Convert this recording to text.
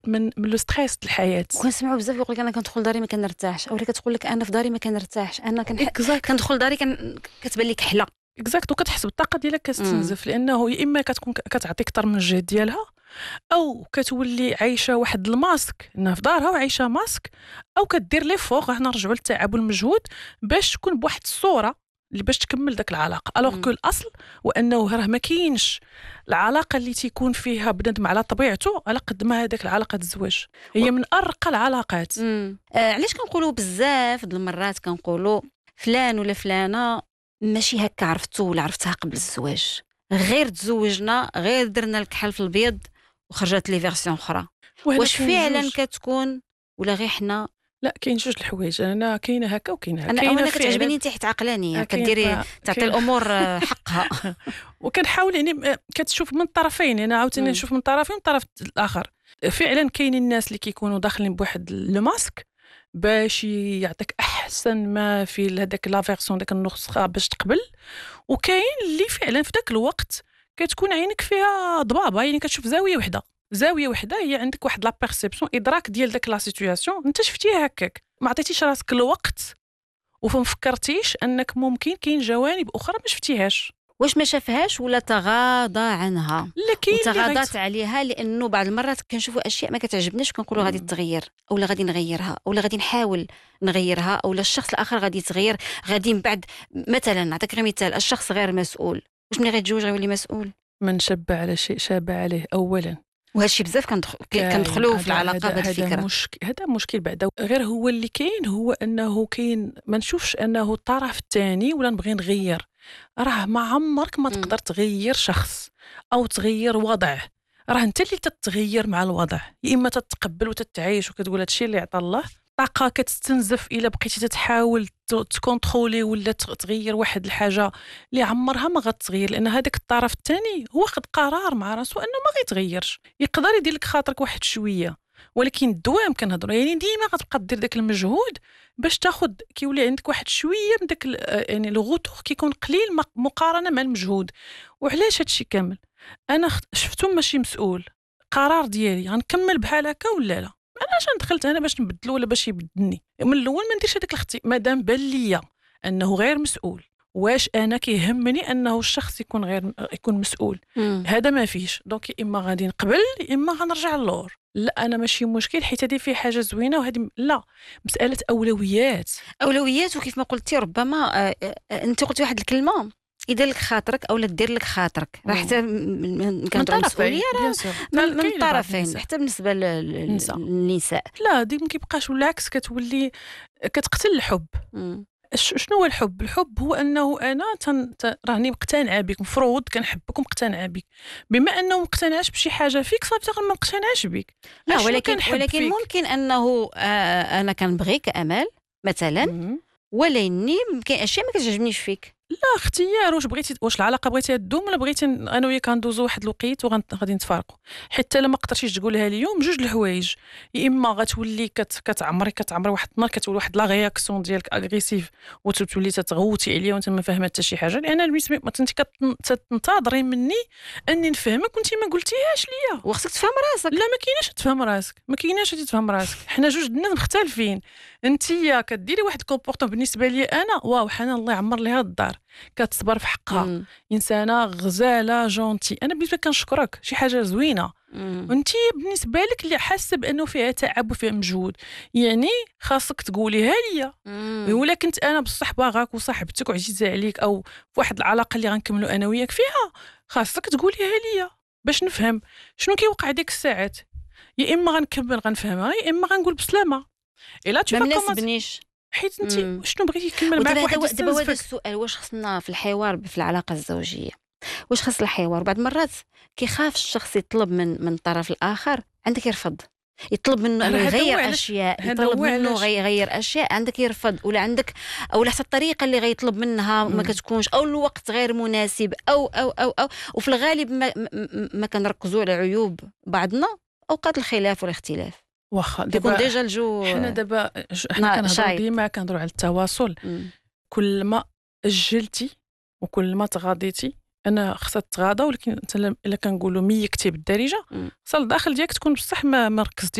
من لو ستريس د الحياه. وكنسمعوا بزاف يقول لك انا كندخل داري ما كنرتاحش، اولا كتقول لك انا في داري ما كنرتاحش، انا كندخل داري كتبان لك حله اكزاكت، وكتحس بالطاقه ديالك كتستنزف، لانه يا اما كتكون كتعطيك اكثر من الجهد ديالها، او كتولي عايشه واحد الماسك انها في دارها وعايشه ماسك، او كدير لي فوق. حنا نرجعوا للتعب والمجهود باش تكون بواحد الصوره اللي باش تكمل داك العلاقه. الوغ كو الاصل وانه راه ما كاينش العلاقه اللي تيكون فيها بنادم على طبيعته على قد ما هذاك العلاقه الزواج هي من ارقى العلاقات. علاش كنقولوا بزاف د المرات كنقولوا فلان ولا فلانه ماشي هكا عرفتو ولا عرفتها قبل الزواج، غير تزوجنا، غير درنا الكحل في البيض وخرجت لي فيرسيون اخرى. واش فعلا كتكون ولا غير حنا؟ لا، كاين جوج الحوايج. انا كاينه هكا وكاينه هكا. انا كتعجبني انت حيت عقلانيه كديري تعطي الامور حقها. وكنحاول يعني كتشوف من الطرفين. انا عاوتاني نشوف من الطرفين والطرف الاخر. فعلا كاين الناس اللي كيكونوا داخلين بواحد لو ماسك باش يعطيك احسن ما في هذاك لا فيرسون داك النسخه باش تقبل، وكاين اللي فعلا في داك الوقت كتكون عينك فيها ضبابه، يعني كتشوف زاويه وحده هي عندك واحد لا بيرسيبسيون ادراك ديال داك لا سيتوياسيون انت شفتيها هكاك، ما عطيتيش راسك الوقت وفما فكرتيش انك ممكن كاين جوانب اخرى ما شفتيهاش. واش ما شافهاش ولا تغاضى عنها وتغاضات عليها؟ لانه بعض المرات كنشوفوا اشياء ما كتعجبناش وكنقولوا غادي تغير اولا غادي نغيرها اولا غادي نحاول نغيرها اولا الشخص الاخر غادي يتغير، غادي من بعد مثلا نعطيك غير مثال، الشخص غير مسؤول، واش ملي غيتزوج غيولي مسؤول؟ من شب على شيء شاب عليه اولا. وهذا الشيء بزاف كندخلوا في العلاقه بهذه الفكره. هذا مشكل بعدا. غير هو اللي كاين هو انه كاين ما نشوفش انه الطرف الثاني ولا نبغي نغير. راه ما عمرك ما تقدر تغير شخص او تغير وضع، راه انت اللي تتغير مع الوضع. يا اما تتقبل وتتعايش وكتقول هادشي اللي عطا الله. طاقه كتستنزف الا بقيتي تتحاول تكونترولي ولا تغير واحد الحاجه اللي عمرها ما غتغير، لان هذاك الطرف الثاني هو خد قرار مع راسو انه ما غيتغيرش. يقدر يدير لك خاطرك واحد شويه، ولكن الدوام كنهضروا يعني ديما غتبقى دير داك المجهود باش تاخد كيولي عندك واحد شويه من داك يعني الغوتور كيكون قليل مقارنه مع المجهود. وعلاش هادشي كامل؟ انا شفتو ماشي مسؤول، قرار ديالي غنكمل بحال هكا ولا لا. علاش دخلت انا باش نبدلو ولا باش يبدلني؟ من الاول ما نديرش هذاك مادام بان ليا انه غير مسؤول. واش انا كيهمني انه الشخص يكون مسؤول؟ هذا ما فيش. دونك يا اما غادي نقبل يا اما غنرجع للور. لا انا ماشي مشكل حيت هذه فيه حاجه زوينه وهذه لا. مساله اولويات. وكيف ما قلتي ربما انت قلتي واحد الكلمه يدير لك خاطرك او لا دير لك خاطرك، راه حتى كنهضروا المسؤوليه من الطرفين حتى بالنسبه للنساء. لا دي ما كيبقاش، والعكس كتولي كتقتل الحب. شنو هو الحب؟ الحب هو انه انا راني مقتنعه بك، مفروض كنحبك ومقتنعه بك. بما انه ما مقتنعش بشي حاجه فيك صافي ما مقتنعش بك. لا ولكن ممكن انه انا كنبغيك امال مثلا، ولكني كاين اشياء ما كتعجبنيش فيك. لا اختيار. واش العلاقه بغيتيها تدوم ولا بغيتي انا وياك كندوزو واحد الوقيت وغادي نتفارقوا؟ حتى لما قدرتيش تقولها اليوم جوج الحوايج، يا اما غتولي كتعمري واحد النهار كتولي واحد لا رياكسيون ديالك اغريسيف وتولي تتغوتي عليا وانت ما فاهمه حتى شي حاجه، لان ما انت كتنتظري مني اني نفهمك وانت ما قلتيهاش ليا. وخصك تفهم راسك. لا ما كايناش تفهم راسك. حنا جوج الناس مختلفين. انتيا كديري واحد الكومبورطون بالنسبه لي انا واو حنان الله يعمر ليها الدار، كتصبر في حقها، انسانه غزاله جونتي. انا بالنسبه كنشكرك، شي حاجه زوينه. وانتي بالنسبه لك اللي حاسه بانه فيها تعب وفيها مجهود، يعني خاصك تقوليها ليا. ولا كنت انا بصح باغاك وصاحبتك وعزيزه عليك او في واحد العلاقه اللي غنكملوا انا وياك فيها، خاصك تقوليها ليا باش نفهم شنو كيوقع ديك الساعات. يا اما غنكمل غنفهمها يا اما غنقول بسلامه. الا ما مناسبنيش حيت انت شنو بغيتي يكمل معك واحد دابا هذا السؤال، واش خصنا في الحوار في العلاقه الزوجيه، واش خص الحوار؟ بعض المرات كيخاف الشخص يطلب من الطرف الاخر، عندك يرفض، يطلب منه انه يغير اشياء، يطلب منه يغير اشياء، عندك يرفض، ولا عندك او حتى الطريقه اللي غيطلب منها ما كتكونش، او الوقت غير مناسب او وفي الغالب ما كنركزوا على عيوب بعضنا اوقات الخلاف والاختلاف. واخا دابا ديجا الجو حنا دابا كنهضروا ديما كنهضروا على التواصل. كل ما اجلتي وكل ما تغاضيتي انا خصها تغاضى، ولكن انت الا كنقولوا ميكتي بالدارجه، خصها الداخل ديالك تكون بصح ما ركزتي